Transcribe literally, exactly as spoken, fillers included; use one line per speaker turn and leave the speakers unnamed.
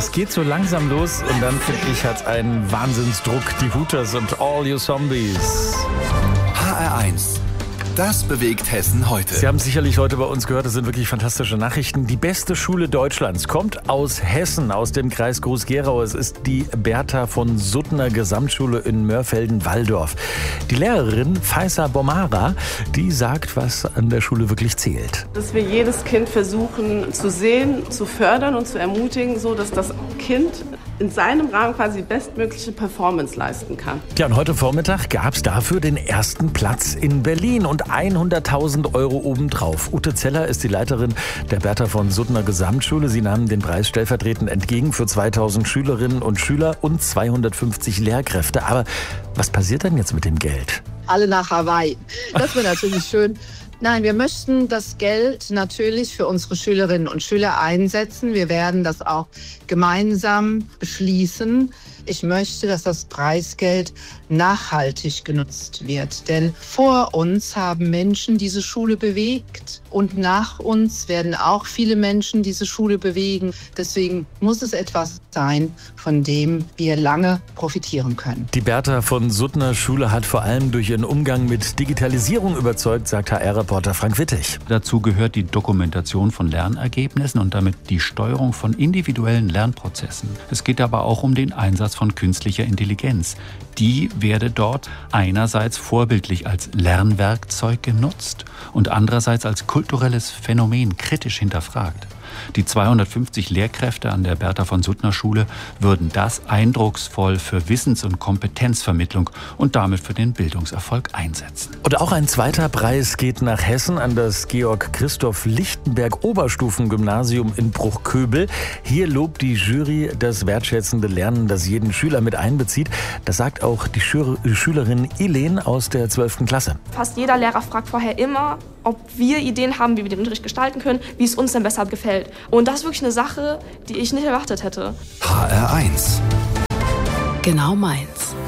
Es geht so langsam los und dann, finde ich, hat es einen Wahnsinnsdruck. Die Hooters und All You Zombies.
H R eins. Das bewegt Hessen heute.
Sie haben sicherlich heute bei uns gehört, das sind wirklich fantastische Nachrichten. Die beste Schule Deutschlands kommt aus Hessen, aus dem Kreis Groß-Gerau. Es ist die Bertha von Suttner Gesamtschule in Mörfelden-Walldorf. Die Lehrerin Faisa Bomara, die sagt, was an der Schule wirklich zählt.
Dass wir jedes Kind versuchen zu sehen, zu fördern und zu ermutigen, so dass das Kind in seinem Rahmen quasi die bestmögliche Performance leisten kann.
Ja, und heute Vormittag gab es dafür den ersten Platz in Berlin und hunderttausend Euro obendrauf. Ute Zeller ist die Leiterin der Bertha von Suttner Gesamtschule. Sie nahmen den Preis stellvertretend entgegen für zweitausend Schülerinnen und Schüler und zweihundertfünfzig Lehrkräfte. Aber was passiert denn jetzt mit dem Geld?
Alle nach Hawaii. Das wäre natürlich schön. Nein, wir möchten das Geld natürlich für unsere Schülerinnen und Schüler einsetzen. Wir werden das auch gemeinsam beschließen. Ich möchte, dass das Preisgeld nachhaltig genutzt wird. Denn vor uns haben Menschen diese Schule bewegt und nach uns werden auch viele Menschen diese Schule bewegen. Deswegen muss es etwas sein, von dem wir lange profitieren können.
Die Bertha von Suttner Schule hat vor allem durch ihren Umgang mit Digitalisierung überzeugt, sagt H R-Reporter Frank Wittig.
Dazu gehört die Dokumentation von Lernergebnissen und damit die Steuerung von individuellen Lernprozessen. Es geht aber auch um den Einsatz von künstlicher Intelligenz. Die werde dort einerseits vorbildlich als Lernwerkzeug genutzt und andererseits als kulturelles Phänomen kritisch hinterfragt. Die zweihundertfünfzig Lehrkräfte an der Bertha von Suttner Schule würden das eindrucksvoll für Wissens- und Kompetenzvermittlung und damit für den Bildungserfolg einsetzen.
Und auch ein zweiter Preis geht nach Hessen an das Georg-Christoph-Lichtenberg-Oberstufengymnasium in Bruchköbel. Hier lobt die Jury das wertschätzende Lernen, das jeden Schüler mit einbezieht. Das sagt auch die Schü- Schülerin Elen aus der zwölften Klasse.
Fast jeder Lehrer fragt vorher immer, ob wir Ideen haben, wie wir den Unterricht gestalten können, wie es uns dann besser gefällt. Und das ist wirklich eine Sache, die ich nicht erwartet hätte.
H R eins.
Genau meins.